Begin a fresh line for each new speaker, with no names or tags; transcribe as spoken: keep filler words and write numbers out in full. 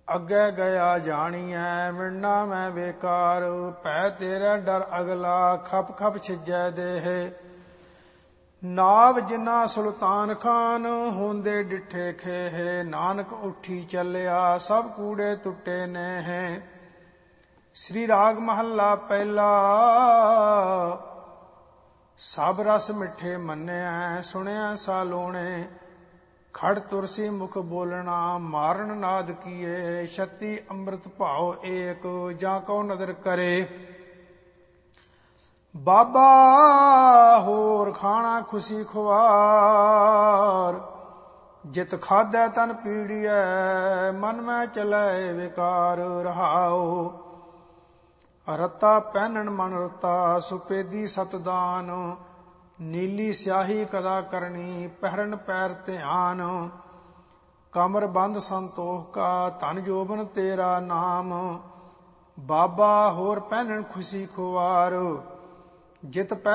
ਅੱਗੇ ਗਿਆ ਜਾਣੀਐ ਮਿਰਨਾ ਮੈਂ ਬੇਕਾਰ, ਭੈ ਤੇਰਾ ਡਰ ਅਗਲਾ ਖਪ ਖਪ ਛਿਜੈ ਦੇਹ। ਨਾਵ ਜਿਨਾ ਸੁਲਤਾਨ ਖਾਨ ਹੁੰਦੇ ਡਿਠੇ ਖੇਹ, ਨਾਨਕ ਉੱਠੀ ਚੱਲਿਆ ਸਭ ਕੂੜੇ ਟੁੱਟੇ ਨੇ ਹੈ। ਸ੍ਰੀ ਰਾਗ ਮਹੱਲਾ ਪਹਿਲਾ। ਸਭ ਰਸ ਮਿੱਠੇ ਮੰਨਿਆ ਸੁਣਿਆ ਸਾਲੋਣੇ, ਖੜ ਤੁਰਸੀ ਮੁਖ ਬੋਲਣਾ ਮਾਰਨ ਨਾਦ ਕੀਏ। ਛੱਤੀ ਅੰਮ੍ਰਿਤ ਭਾਉ ਏਕ ਜਾਂ ਕਉ ਨਦਰ ਕਰੇ, ਬਾਬਾ ਹੋਰ ਖਾਣਾ ਖੁਸ਼ੀ ਖੁਆਰ। ਜਿਤ ਖਾਧੈ ਤਨ ਪੀੜੀਐ ਮਨ ਮੈਂ ਚਲੈ ਵਿਕਾਰ ਰਹਾਉ। ਰਤਾ ਪਹਿਨਣ ਮਨ ਰਤਾ ਸੁਪੇਦੀ ਸਤਦਾਨ, ਨੀਲੀ ਸਿਆਹੀ ਕਦਾ ਕਰਨੀ ਪਹਿਰਨ ਪੈਰ ਧਿਆਨ। ਕਮਰ ਬੰਦ ਸੰਤੋਖ ਕਾ ਧਨ ਜੋਬਨ ਤੇਰਾ ਨਾਮ, ਬਾਬਾ ਹੋਰ ਪਹਿਨਣ ਖੁਸ਼ੀ ਖੁਆਰ। ਜਿਤ